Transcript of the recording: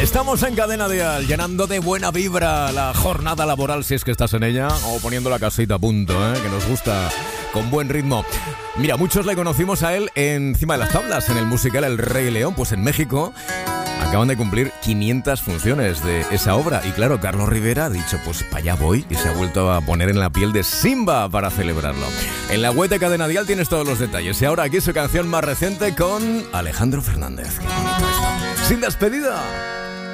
Estamos en Cadena Dial, llenando de buena vibra la jornada laboral, si es que estás en ella, o poniendo la casita a punto, que nos gusta, con buen ritmo. Mira, muchos le conocimos a él encima de las tablas, en el musical El Rey León, pues en México acaban de cumplir 500 funciones de esa obra. Y claro, Carlos Rivera ha dicho, pues para allá voy, y se ha vuelto a poner en la piel de Simba para celebrarlo. En la web de Cadena Dial tienes todos los detalles. Y ahora aquí su canción más reciente con Alejandro Fernández. Qué bonito esto. Sin despedida.